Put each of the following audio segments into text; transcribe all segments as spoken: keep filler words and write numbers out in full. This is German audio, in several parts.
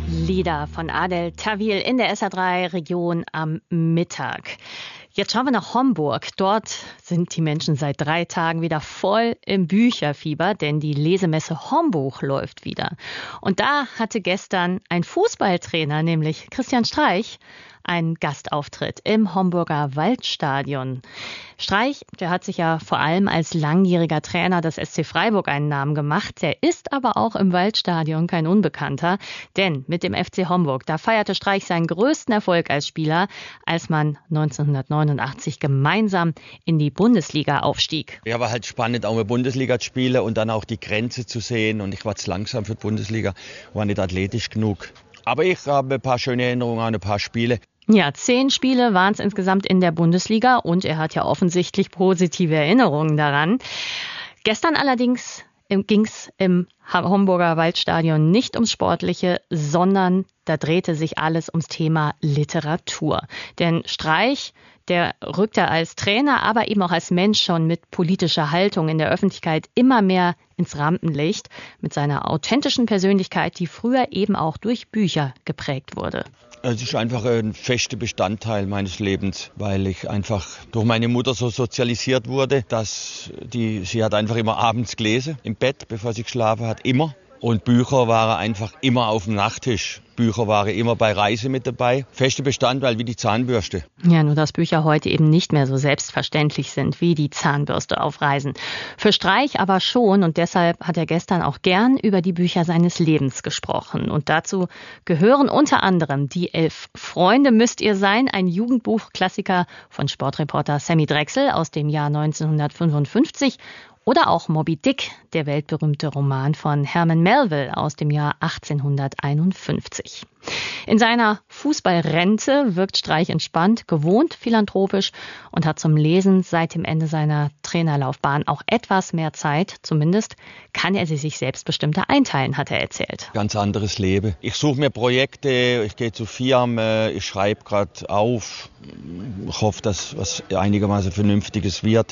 Lieder von Adel Tawil in der S A drei Region am Mittag. Jetzt schauen wir nach Homburg. Dort sind die Menschen seit drei Tagen wieder voll im Bücherfieber, denn die Lesemesse Hombuch läuft wieder. Und da hatte gestern ein Fußballtrainer, nämlich Christian Streich, einen Gastauftritt im Homburger Waldstadion. Streich, der hat sich ja vor allem als langjähriger Trainer des S C Freiburg einen Namen gemacht. Der ist aber auch im Waldstadion kein Unbekannter, denn mit dem F C Homburg, da feierte Streich seinen größten Erfolg als Spieler, als man neunzehnhundertneunundachtzig gemeinsam in die Bundesliga aufstieg. Ja, war halt spannend, auch mal Bundesliga zu spielen und dann auch die Grenze zu sehen. Und ich war zu langsam für die Bundesliga, war nicht athletisch genug. Aber ich habe ein paar schöne Erinnerungen an ein paar Spiele. Ja, zehn Spiele waren es insgesamt in der Bundesliga und er hat ja offensichtlich positive Erinnerungen daran. Gestern allerdings ging es im Homburger Waldstadion nicht ums Sportliche, sondern da drehte sich alles ums Thema Literatur. Denn Streich, der rückte als Trainer, aber eben auch als Mensch schon mit politischer Haltung in der Öffentlichkeit immer mehr ins Rampenlicht, mit seiner authentischen Persönlichkeit, die früher eben auch durch Bücher geprägt wurde. Es ist einfach ein fester Bestandteil meines Lebens, weil ich einfach durch meine Mutter so sozialisiert wurde, dass die, sie hat einfach immer abends gelesen, im Bett, bevor sie geschlafen hat, immer. Und Bücher waren einfach immer auf dem Nachttisch. Bücher waren immer bei Reise mit dabei. Fester Bestandteil wie die Zahnbürste. Ja, nur dass Bücher heute eben nicht mehr so selbstverständlich sind wie die Zahnbürste auf Reisen. Für Streich aber schon, und deshalb hat er gestern auch gern über die Bücher seines Lebens gesprochen. Und dazu gehören unter anderem Die Elf Freunde müsst ihr sein, ein Jugendbuchklassiker von Sportreporter Sammy Drechsel aus dem Jahr neunzehnhundertfünfundfünfzig. Oder auch Moby Dick, der weltberühmte Roman von Herman Melville aus dem Jahr achtzehnhunderteinundfünfzig. In seiner Fußballrente wirkt Streich entspannt, gewohnt, philanthropisch und hat zum Lesen seit dem Ende seiner Trainerlaufbahn auch etwas mehr Zeit. Zumindest kann er sie sich selbstbestimmter einteilen, hat er erzählt. Ganz anderes Leben. Ich suche mir Projekte, ich gehe zu Firmen, ich schreibe gerade auf. Ich hoffe, dass was einigermaßen Vernünftiges wird.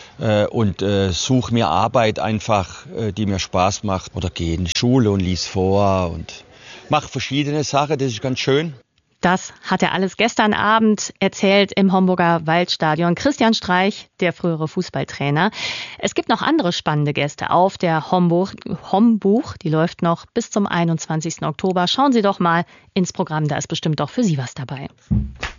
Und äh, suche mir Arbeit einfach, äh, die mir Spaß macht. Oder gehe in die Schule und lies vor und mache verschiedene Sachen, das ist ganz schön. Das hat er alles gestern Abend erzählt im Homburger Waldstadion. Christian Streich, der frühere Fußballtrainer. Es gibt noch andere spannende Gäste auf der Homburg, Hombuch. Die läuft noch bis zum einundzwanzigsten Oktober. Schauen Sie doch mal ins Programm, da ist bestimmt auch für Sie was dabei.